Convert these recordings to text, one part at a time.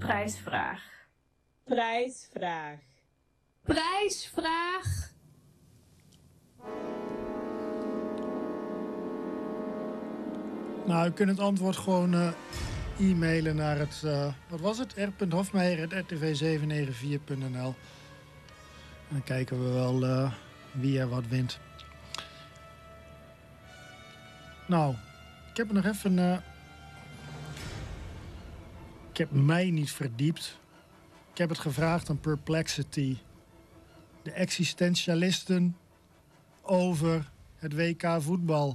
Prijsvraag. Prijsvraag. Prijsvraag. Nou, u kunt het antwoord gewoon e-mailen naar het, wat was het? r.hofmeijer@rtv794.nl. En dan kijken we wel wie er wat wint. Nou, ik heb er nog even... ik heb mij niet verdiept. Ik heb het gevraagd aan Perplexity. De existentialisten over het WK voetbal.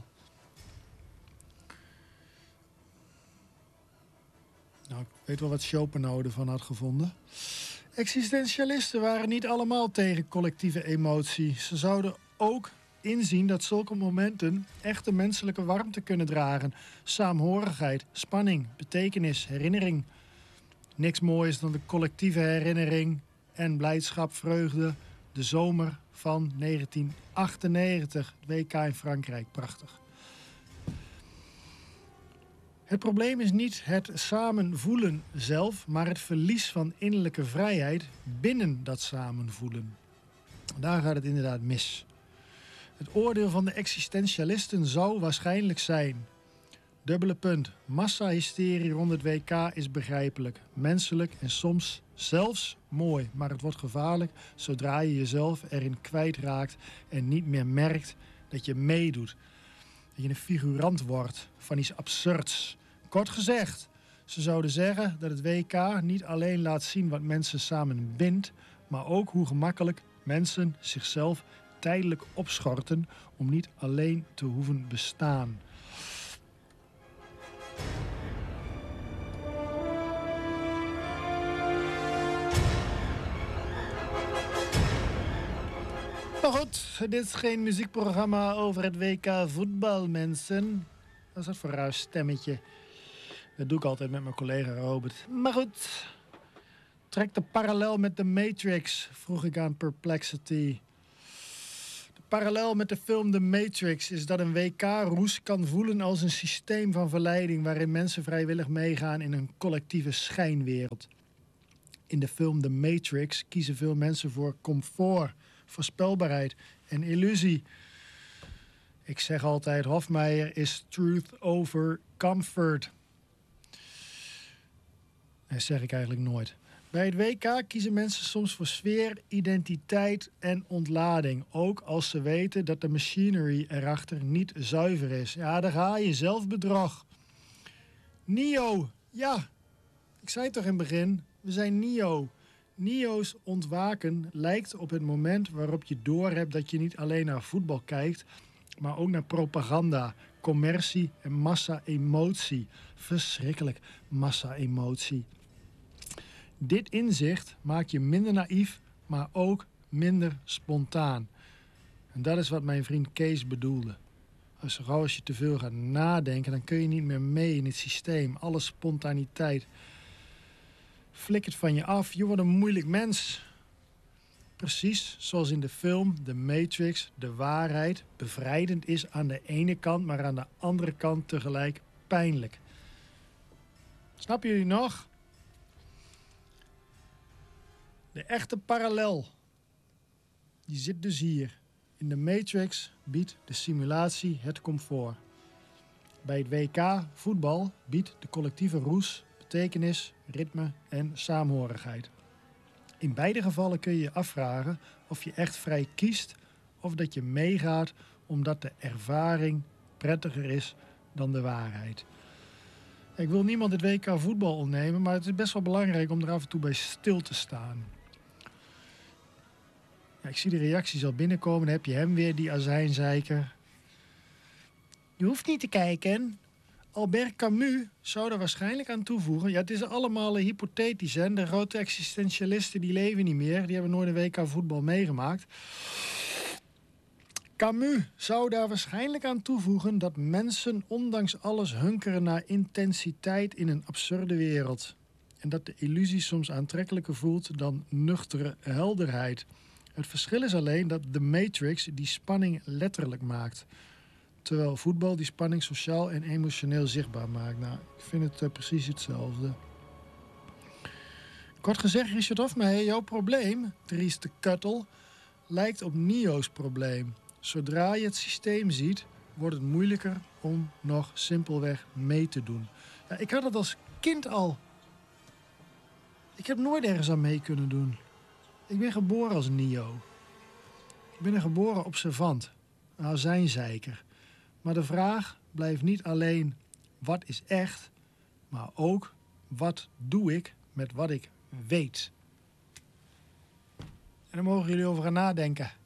Nou, ik weet wel wat Schopenhauer ervan had gevonden. Existentialisten waren niet allemaal tegen collectieve emotie. Ze zouden ook inzien dat zulke momenten echte menselijke warmte kunnen dragen. Saamhorigheid, spanning, betekenis, herinnering. Niks moois dan de collectieve herinnering en blijdschap, vreugde. De zomer van 1998, het WK in Frankrijk, prachtig. Het probleem is niet het samen voelen zelf, maar het verlies van innerlijke vrijheid binnen dat samen voelen. Daar gaat het inderdaad mis. Het oordeel van de existentialisten zou waarschijnlijk zijn: dubbele punt, massahysterie rond het WK is begrijpelijk, menselijk en soms zelfs mooi, maar het wordt gevaarlijk zodra je jezelf erin kwijtraakt en niet meer merkt dat je meedoet. Dat je een figurant wordt van iets absurds. Kort gezegd, ze zouden zeggen dat het WK niet alleen laat zien wat mensen samen bindt, maar ook hoe gemakkelijk mensen zichzelf tijdelijk opschorten om niet alleen te hoeven bestaan. Maar goed, dit is geen muziekprogramma over het WK voetbal, mensen. Wat is dat voor een raar stemmetje? Dat doe ik altijd met mijn collega Robert. Maar goed, trek de parallel met The Matrix, vroeg ik aan Perplexity. De parallel met de film The Matrix is dat een WK-roes kan voelen als een systeem van verleiding waarin mensen vrijwillig meegaan in een collectieve schijnwereld. In de film The Matrix kiezen veel mensen voor comfort, voorspelbaarheid en illusie. Ik zeg altijd, Hofmeijer is truth over comfort. Dat zeg ik eigenlijk nooit. Bij het WK kiezen mensen soms voor sfeer, identiteit en ontlading. Ook als ze weten dat de machinery erachter niet zuiver is. Ja, daar ga je, zelfbedrog. Neo, ja. Ik zei toch in het begin, we zijn Neo. Neo's ontwaken lijkt op het moment waarop je doorhebt dat je niet alleen naar voetbal kijkt, maar ook naar propaganda, commercie en massa-emotie. Verschrikkelijk, massa-emotie. Dit inzicht maakt je minder naïef, maar ook minder spontaan. En dat is wat mijn vriend Kees bedoelde. Als je te veel gaat nadenken, dan kun je niet meer mee in het systeem. Alle spontaniteit flikkert van je af. Je wordt een moeilijk mens. Precies zoals in de film The Matrix de waarheid bevrijdend is aan de ene kant, maar aan de andere kant tegelijk pijnlijk. Snappen jullie nog? De echte parallel, die zit dus hier. In de Matrix biedt de simulatie het comfort. Bij het WK voetbal biedt de collectieve roes betekenis, ritme en saamhorigheid. In beide gevallen kun je je afvragen of je echt vrij kiest of dat je meegaat omdat de ervaring prettiger is dan de waarheid. Ik wil niemand het WK voetbal ontnemen, maar het is best wel belangrijk om er af en toe bij stil te staan. Ja, ik zie de reacties al binnenkomen. Dan heb je hem weer, die azijnzeiker. Je hoeft niet te kijken. Albert Camus zou er waarschijnlijk aan toevoegen. Ja, het is allemaal hypothetisch. Hè? De grote existentialisten die leven niet meer. Die hebben nooit een WK voetbal meegemaakt. Camus zou daar waarschijnlijk aan toevoegen dat mensen ondanks alles hunkeren naar intensiteit in een absurde wereld. En dat de illusie soms aantrekkelijker voelt dan nuchtere helderheid. Het verschil is alleen dat The Matrix die spanning letterlijk maakt. Terwijl voetbal die spanning sociaal en emotioneel zichtbaar maakt. Nou, ik vind het precies hetzelfde. Kort gezegd, Richard Hofmeijer, jouw probleem, Dries de Kuttel, lijkt op Neo's probleem. Zodra je het systeem ziet, wordt het moeilijker om nog simpelweg mee te doen. Ja, ik had het als kind al. Ik heb nooit ergens aan mee kunnen doen. Ik ben geboren als Neo. Ik ben een geboren observant, een azijnzeiker. Maar de vraag blijft niet alleen wat is echt, maar ook wat doe ik met wat ik weet. En daar mogen jullie over gaan nadenken.